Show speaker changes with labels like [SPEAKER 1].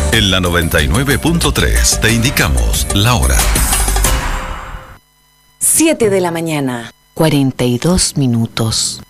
[SPEAKER 1] En la 99.3 te indicamos la hora.
[SPEAKER 2] 7 de la mañana, 42 minutos.